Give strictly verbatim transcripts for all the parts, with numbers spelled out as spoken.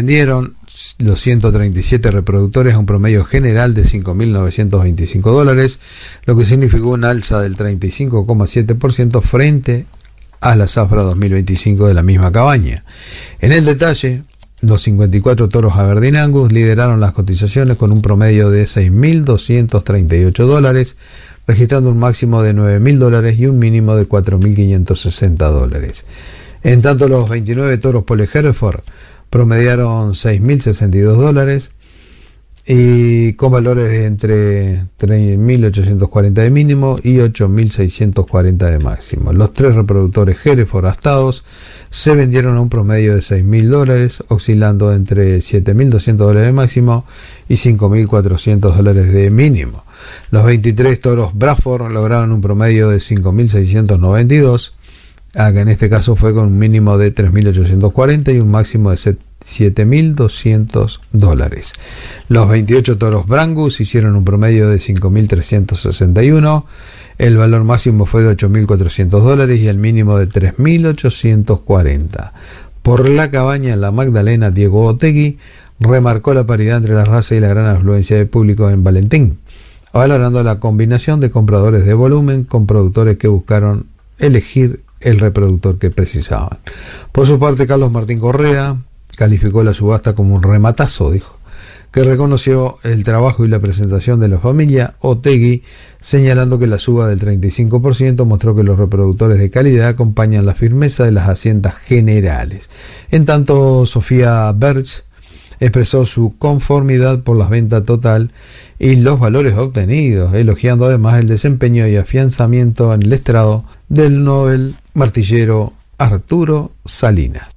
vendieron los ciento treinta y siete reproductores a un promedio general de cinco mil novecientos veinticinco dólares, lo que significó un alza del treinta y cinco coma siete por ciento frente a la zafra dos mil veinticinco de la misma cabaña. En el detalle, los cincuenta y cuatro toros Aberdeen Angus lideraron las cotizaciones con un promedio de seis mil doscientos treinta y ocho dólares, registrando un máximo de nueve mil dólares y un mínimo de cuatro mil quinientos sesenta dólares. En tanto, los veintinueve toros Polle Hereford promediaron seis mil sesenta y dos dólares y con valores de entre tres mil ochocientos cuarenta de mínimo y ocho mil seiscientos cuarenta de máximo. Los tres reproductores Hereford astados se vendieron a un promedio de seis mil dólares, oscilando entre siete mil doscientos dólares de máximo y cinco mil cuatrocientos dólares de mínimo. Los veintitrés toros Bradford lograron un promedio de cinco mil seiscientos noventa y dos, que en este caso fue con un mínimo de tres mil ochocientos cuarenta y un máximo de siete mil doscientos dólares. Los veintiocho toros Brangus hicieron un promedio de cinco mil trescientos sesenta y uno, el valor máximo fue de ocho mil cuatrocientos dólares y el mínimo de tres mil ochocientos cuarenta. Por la cabaña La Magdalena, Diego Otegui remarcó la paridad entre la raza y la gran afluencia de público en Valentín, valorando la combinación de compradores de volumen con productores que buscaron elegir el reproductor que precisaban. Por su parte, Carlos Martín Correa calificó la subasta como un rematazo, dijo, que reconoció el trabajo y la presentación de la familia Otegui, señalando que la suba del treinta y cinco por ciento mostró que los reproductores de calidad acompañan la firmeza de las haciendas generales. En tanto, Sofía Berch expresó su conformidad por la venta total y los valores obtenidos, elogiando además el desempeño y afianzamiento en el estrado del Nobel martillero Arturo Salinas.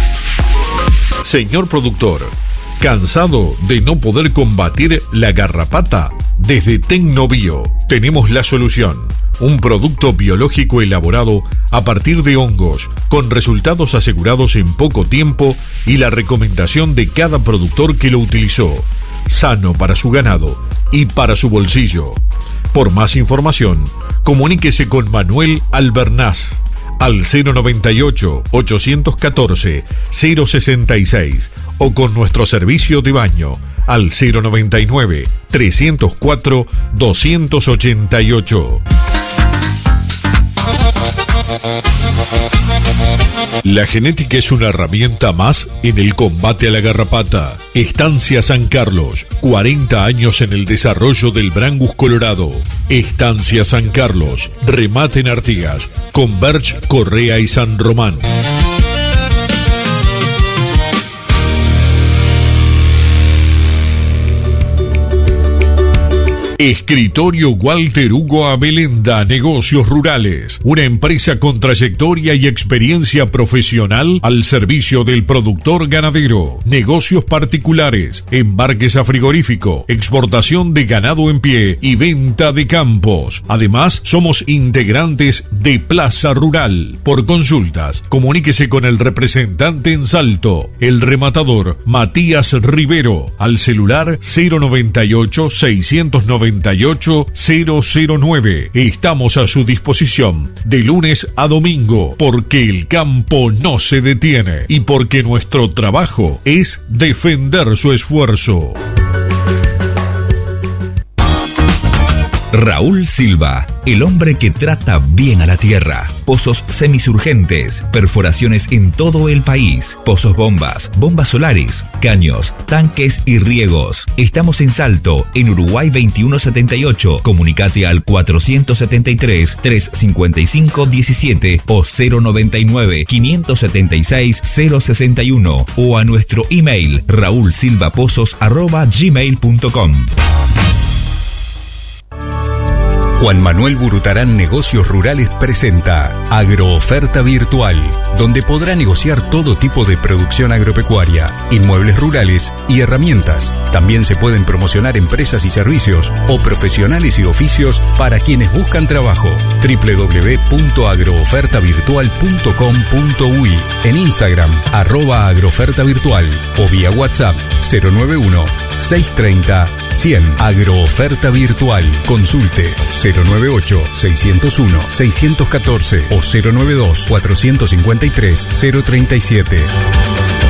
Señor productor, ¿cansado de no poder combatir la garrapata? Desde Tecnobio tenemos la solución. Un producto biológico elaborado a partir de hongos, con resultados asegurados en poco tiempo y la recomendación de cada productor que lo utilizó. Sano para su ganado y para su bolsillo. Por más información, comuníquese con Manuel Albernaz al cero noventa y ocho, ochocientos catorce, cero sesenta y seis o con nuestro servicio de baño al cero noventa y nueve, trescientos cuatro, doscientos ochenta y ocho. La genética es una herramienta más en el combate a la garrapata. Estancia San Carlos, cuarenta años en el desarrollo del Brangus colorado. Estancia San Carlos, remate en Artigas, con Berch, Correa y San Román. Escritorio Walter Hugo Abelenda, Negocios Rurales, una empresa con trayectoria y experiencia profesional al servicio del productor ganadero, negocios particulares, embarques a frigorífico, exportación de ganado en pie y venta de campos. Además, somos integrantes de Plaza Rural. Por consultas, comuníquese con el representante en Salto, el rematador Matías Rivero, al celular cero noventa y ocho, seiscientos noventa y ocho, cero cero nueve. Estamos a su disposición de lunes a domingo, porque el campo no se detiene y porque nuestro trabajo es defender su esfuerzo. Raúl Silva, el hombre que trata bien a la tierra. Pozos semisurgentes, perforaciones en todo el país, pozos bombas, bombas solares, caños, tanques y riegos. Estamos en Salto, en Uruguay veintiuno setenta y ocho. Comunicate al cuatrocientos setenta y tres, trescientos cincuenta y cinco, diecisiete o cero noventa y nueve, quinientos setenta y seis, cero sesenta y uno o a nuestro email raulsilvapozos arroba gmail punto com. Juan Manuel Burutarán Negocios Rurales presenta Agrooferta Virtual, donde podrá negociar todo tipo de producción agropecuaria, inmuebles rurales y herramientas. También se pueden promocionar empresas y servicios o profesionales y oficios para quienes buscan trabajo. doble u doble u doble u punto agrooferta virtual punto com punto u i, en Instagram arroba agroofertavirtual o vía WhatsApp cero nueve uno, seiscientos treinta, cien. Agrooferta Virtual. Consulte cero nueve ocho, seiscientos uno, seiscientos catorce o cero nueve dos, cuatrocientos cincuenta y tres, cero treinta y siete.